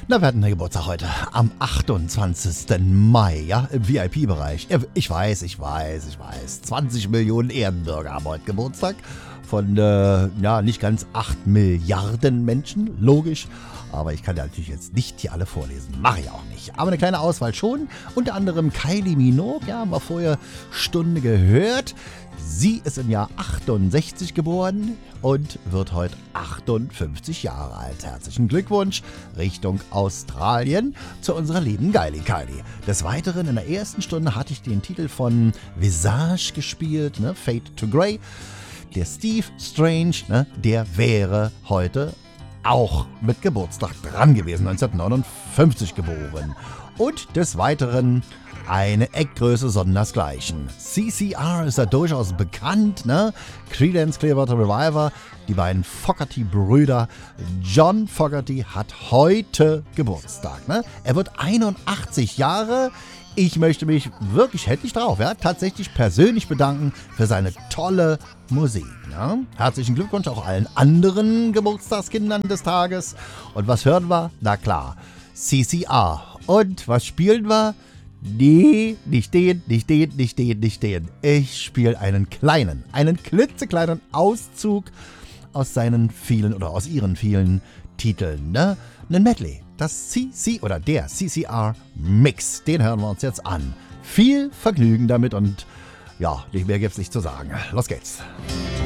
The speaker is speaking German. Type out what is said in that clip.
Na, wir hatten den Geburtstag heute am 28. Mai, ja, im VIP-Bereich. Ich weiß. 20 Millionen Ehrenbürger haben heute Geburtstag. Von, nicht ganz 8 Milliarden Menschen, logisch. Aber ich kann ja natürlich jetzt nicht hier alle vorlesen. Mache ich auch nicht. Aber eine kleine Auswahl schon. Unter anderem Kylie Minogue, ja, haben wir vorher Stunde gehört. Sie ist im Jahr 68 geboren und wird heute 58 Jahre alt. Herzlichen Glückwunsch Richtung Australien zu unserer lieben Kylie. Des Weiteren in der ersten Stunde hatte ich den Titel von Visage gespielt, ne? Fade to Grey. Der Steve Strange, ne? Der wäre heute auch mit Geburtstag dran gewesen, 1959 geboren. Und des Weiteren eine Eckgröße sondersgleichen. CCR ist ja durchaus bekannt, ne? Creedence Clearwater Revival, die beiden Fogerty-Brüder. John Fogerty hat heute Geburtstag, ne? Er wird 81 Jahre. Ich möchte mich wirklich, hätte ich drauf, ja, tatsächlich persönlich bedanken für seine tolle Musik. Ja? Herzlichen Glückwunsch auch allen anderen Geburtstagskindern des Tages. Und was hören wir? Na klar, CCR. Und was spielen wir? Nee, nicht den. Ich spiele einen klitzekleinen Auszug aus seinen vielen oder aus ihren vielen Titeln, ne? Ein Medley. Der CCR Mix, den hören wir uns jetzt an. Viel Vergnügen damit und ja, nicht mehr gibt's nicht zu sagen. Los geht's.